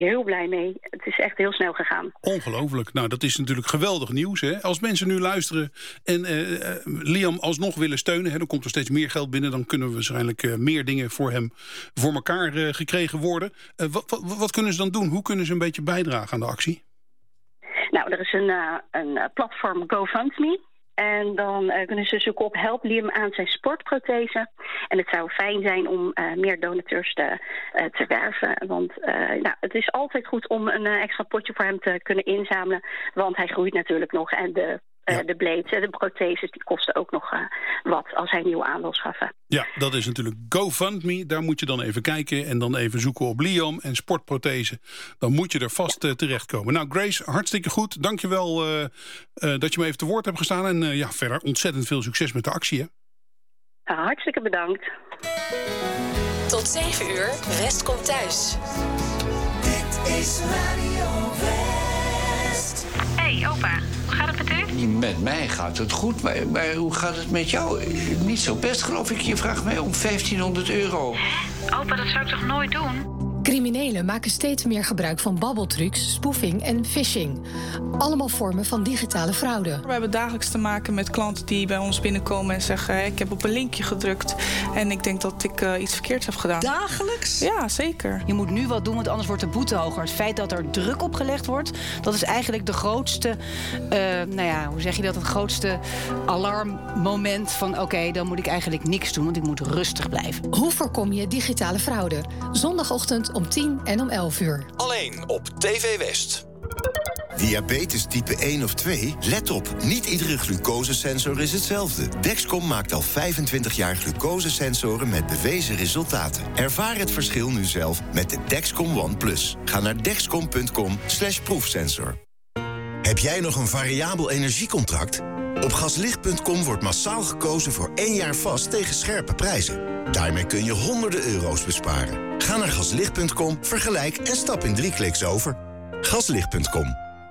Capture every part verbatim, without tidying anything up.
heel blij mee. Het is echt heel snel gegaan. Ongelooflijk. Nou, dat is natuurlijk geweldig nieuws. Hè? Als mensen nu luisteren en uh, uh, Liam alsnog willen steunen... Hè, dan komt er steeds meer geld binnen. Dan kunnen we waarschijnlijk uh, meer dingen voor hem voor elkaar uh, gekregen worden. Uh, wat, wat, wat kunnen ze dan doen? Hoe kunnen ze een beetje bijdragen aan de actie? Nou, er is een, uh, een platform GoFundMe. En dan uh, kunnen ze zoeken op Help Liam aan zijn sportprothese. En het zou fijn zijn om uh, meer donateurs te, uh, te werven. Want uh, nou, het is altijd goed om een uh, extra potje voor hem te kunnen inzamelen. Want hij groeit natuurlijk nog. En de, uh, ja. de blades, de protheses, die kosten ook nog uh, wat als hij nieuw aan wil schaffen. Ja, dat is natuurlijk GoFundMe. Daar moet je dan even kijken en dan even zoeken op Liam en sportprothese. Dan moet je er vast uh, terechtkomen. Nou, Grace, hartstikke goed. Dank je wel uh, uh, dat je me even te woord hebt gestaan. En uh, ja, verder ontzettend veel succes met de actie, hè? Uh, hartstikke bedankt. Tot zeven uur, West komt thuis. Dit is Radio West. Hey opa, hoe gaat het met u? Met mij gaat het goed, maar, maar hoe gaat het met jou? Niet zo best, geloof ik. Je vraagt mij om vijftienhonderd euro. Hè? Opa, dat zou ik toch nooit doen? Criminelen maken steeds meer gebruik van babbeltrucs, spoofing en phishing. Allemaal vormen van digitale fraude. We hebben dagelijks te maken met klanten die bij ons binnenkomen en zeggen... ik heb op een linkje gedrukt en ik denk dat ik uh, iets verkeerds heb gedaan. Dagelijks? Ja, zeker. Je moet nu wat doen, want anders wordt de boete hoger. Het feit dat er druk op gelegd wordt, dat is eigenlijk de grootste... Uh, nou ja, hoe zeg je dat? Het grootste alarmmoment van... oké, okay, dan moet ik eigenlijk niks doen, want ik moet rustig blijven. Hoe voorkom je digitale fraude? Zondagochtend om tien en om elf uur. Alleen op T V West. Diabetes type één of twee? Let op, niet iedere glucosesensor is hetzelfde. Dexcom maakt al vijfentwintig jaar glucosesensoren met bewezen resultaten. Ervaar het verschil nu zelf met de Dexcom One Plus. Ga naar dexcom punt com slash proefsensor. Heb jij nog een variabel energiecontract? Op gaslicht punt com wordt massaal gekozen voor één jaar vast tegen scherpe prijzen. Daarmee kun je honderden euro's besparen. Ga naar gaslicht punt com, vergelijk en stap in drie kliks over. gaslicht punt com.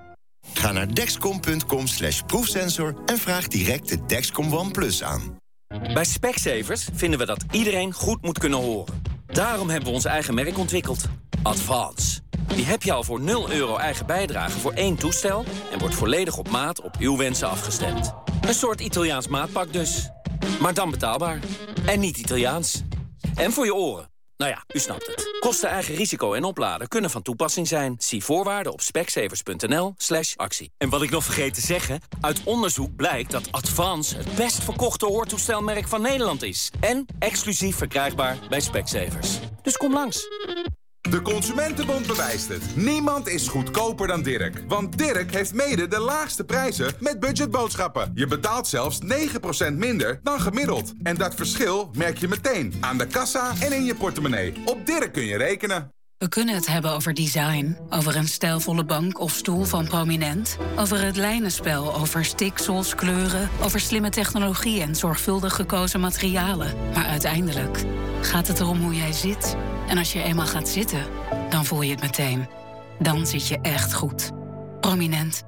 Ga naar dexcom punt com slash proefsensor en vraag direct de Dexcom One Plus aan. Bij Specsavers vinden we dat iedereen goed moet kunnen horen. Daarom hebben we ons eigen merk ontwikkeld. Advance. Die heb je al voor nul euro eigen bijdrage voor één toestel... en wordt volledig op maat op uw wensen afgestemd. Een soort Italiaans maatpak dus. Maar dan betaalbaar. En niet Italiaans. En voor je oren. Nou ja, u snapt het. Kosten, eigen risico en opladen kunnen van toepassing zijn. Zie voorwaarden op specsavers punt n l slash actie. En wat ik nog vergeet te zeggen... uit onderzoek blijkt dat Advance het best verkochte hoortoestelmerk van Nederland is. En exclusief verkrijgbaar bij Specsavers. Dus kom langs. De Consumentenbond bewijst het. Niemand is goedkoper dan Dirk. Want Dirk heeft mede de laagste prijzen met budgetboodschappen. Je betaalt zelfs negen procent minder dan gemiddeld. En dat verschil merk je meteen aan de kassa en in je portemonnee. Op Dirk kun je rekenen. We kunnen het hebben over design, over een stijlvolle bank of stoel van Prominent, over het lijnenspel, over stiksels, kleuren, over slimme technologie en zorgvuldig gekozen materialen. Maar uiteindelijk gaat het erom hoe jij zit. En als je eenmaal gaat zitten, dan voel je het meteen. Dan zit je echt goed. Prominent.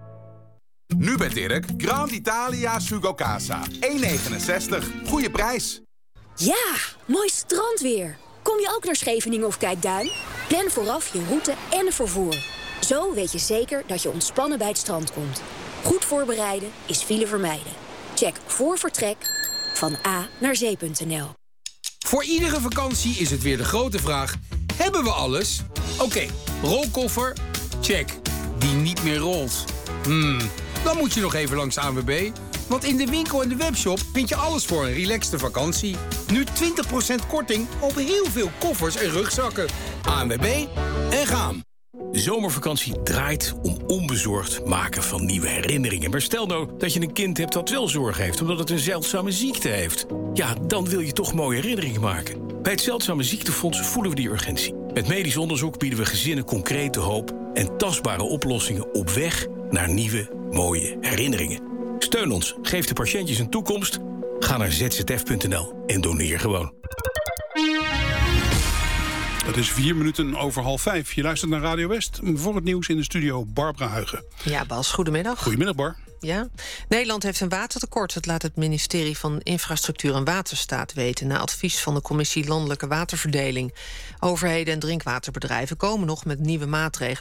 Nu bij Dirk, Grand Italia Sugo Casa. één negenenzestig. Goeie prijs. Ja, mooi strandweer. Kom je ook naar Scheveningen of Kijkduin? Plan vooraf je route en vervoer. Zo weet je zeker dat je ontspannen bij het strand komt. Goed voorbereiden is file vermijden. Check voor vertrek van A naar zee punt n l. Voor iedere vakantie is het weer de grote vraag: hebben we alles? Oké, okay, rolkoffer, check. Die niet meer rolt. Hmm, dan moet je nog even langs A N W B. Want in de winkel en de webshop vind je alles voor een relaxte vakantie. Nu twintig procent korting op heel veel koffers en rugzakken. A N W B en gaan. De zomervakantie draait om onbezorgd maken van nieuwe herinneringen. Maar stel nou dat je een kind hebt dat wel zorg heeft, omdat het een zeldzame ziekte heeft. Ja, dan wil je toch mooie herinneringen maken. Bij het Zeldzame Ziektefonds voelen we die urgentie. Met medisch onderzoek bieden we gezinnen concrete hoop en tastbare oplossingen op weg naar nieuwe, mooie herinneringen. Steun ons, geef de patiëntjes een toekomst. Ga naar z z f punt n l en doneer gewoon. Het is vier minuten over half vijf. Je luistert naar Radio West. Voor het nieuws in de studio Barbara Huigen. Ja, Bas, goedemiddag. Goedemiddag, Bar. Ja. Nederland heeft een watertekort. Dat laat het ministerie van Infrastructuur en Waterstaat weten, na advies van de Commissie Landelijke Waterverdeling. Overheden en drinkwaterbedrijven komen nog met nieuwe maatregelen